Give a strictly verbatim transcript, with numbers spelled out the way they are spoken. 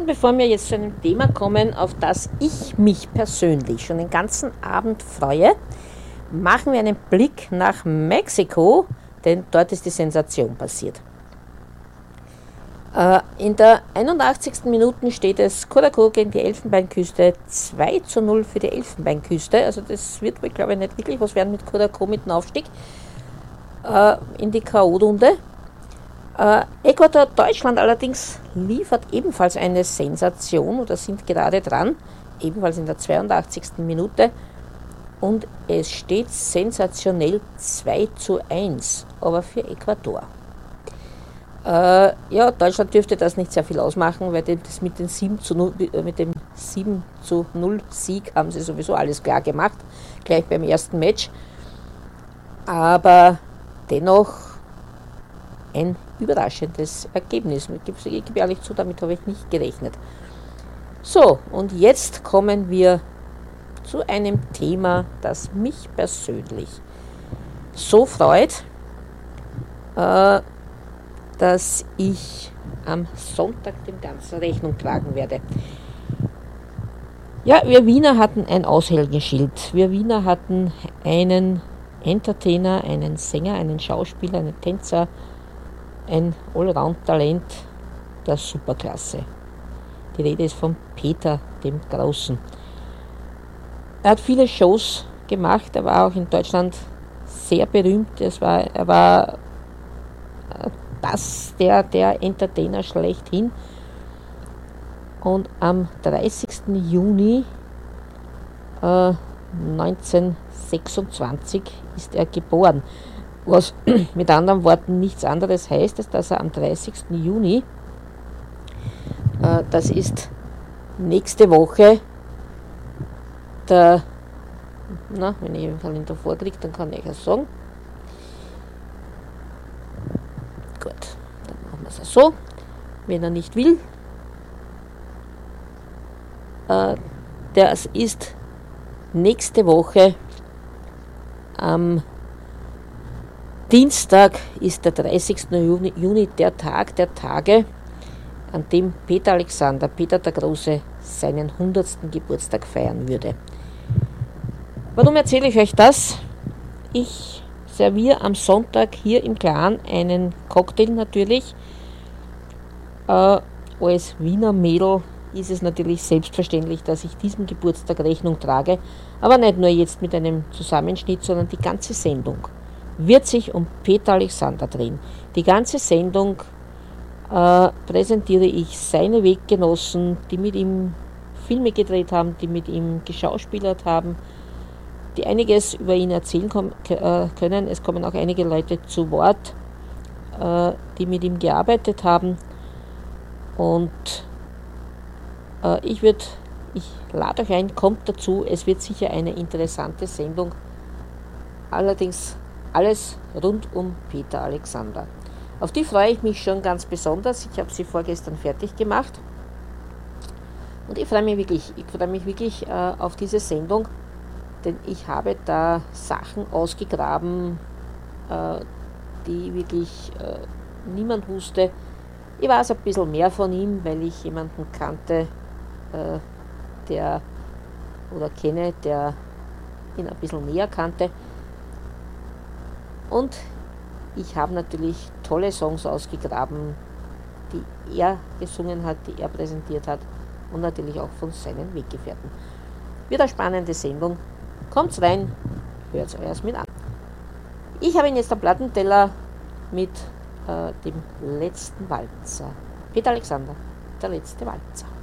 Und bevor wir jetzt zu einem Thema kommen, auf das ich mich persönlich schon den ganzen Abend freue, machen wir einen Blick nach Mexiko, denn dort ist die Sensation passiert. Äh, in der einundachtzigsten Minute steht es Curacao gegen die Elfenbeinküste, zwei zu null für die Elfenbeinküste. Also das wird wohl, glaube ich, nicht wirklich was werden mit Curacao mit dem Aufstieg äh, in die K O-Runde. Äh, Ecuador, Deutschland allerdings liefert ebenfalls eine Sensation oder sind gerade dran, ebenfalls in der zweiundachtzigsten Minute. Und es steht sensationell zwei zu eins, aber für Ecuador. Äh, ja, Deutschland dürfte das nicht sehr viel ausmachen, weil das mit, den sieben zu null, mit dem sieben zu null Sieg haben sie sowieso alles klar gemacht, gleich beim ersten Match. Aber dennoch ein überraschendes Ergebnis. Ich gebe ehrlich zu, damit habe ich nicht gerechnet. So, und jetzt kommen wir zu einem Thema, das mich persönlich so freut, äh, dass ich am Sonntag dem Ganzen Rechnung tragen werde. Ja, wir Wiener hatten ein Aushängeschild. Wir Wiener hatten einen Entertainer, einen Sänger, einen Schauspieler, einen Tänzer, ein Allround-Talent der Superklasse. Die Rede ist von Peter dem Großen. Er hat viele Shows gemacht, er war auch in Deutschland sehr berühmt. Es war, er war das, der, der Entertainer schlechthin. Und am dreißigsten Juni äh, neunzehnhundertsechsundzwanzig ist er geboren. Was mit anderen Worten nichts anderes heißt, als dass er am dreißigsten Juni, äh, das ist nächste Woche, der, na, wenn ich den Kalender vorkriege, dann kann ich es sagen. Gut, dann machen wir es so. Wenn er nicht will, äh, das ist nächste Woche am Dienstag ist der dreißigsten Juni, Juni der Tag der Tage, an dem Peter Alexander, Peter der Große, seinen hundertsten Geburtstag feiern würde. Warum erzähle ich euch das? Ich serviere am Sonntag hier im Clan einen Cocktail natürlich. Äh, als Wiener Mädel ist es natürlich selbstverständlich, dass ich diesem Geburtstag Rechnung trage, aber nicht nur jetzt mit einem Zusammenschnitt, sondern die ganze Sendung wird sich um Peter Alexander drehen. Die ganze Sendung äh, präsentiere ich seine Weggenossen, die mit ihm Filme gedreht haben, die mit ihm geschauspielert haben, die einiges über ihn erzählen kom- äh, können. Es kommen auch einige Leute zu Wort, äh, die mit ihm gearbeitet haben. Und äh, ich würde, ich lade euch ein, kommt dazu. Es wird sicher eine interessante Sendung. Allerdings alles rund um Peter Alexander. Auf die freue ich mich schon ganz besonders. Ich habe sie vorgestern fertig gemacht. Und ich freue mich wirklich, ich freue mich wirklich äh, auf diese Sendung, denn ich habe da Sachen ausgegraben, äh, die wirklich äh, niemand wusste. Ich weiß ein bisschen mehr von ihm, weil ich jemanden kannte, äh, der oder kenne, der ihn ein bisschen näher kannte. Und ich habe natürlich tolle Songs ausgegraben, die er gesungen hat, die er präsentiert hat und natürlich auch von seinen Weggefährten. Wird eine spannende Sendung. Kommt's rein, hört's euch mit an. Ich habe ihn jetzt am Plattenteller mit äh, dem letzten Walzer. Peter Alexander, der letzte Walzer.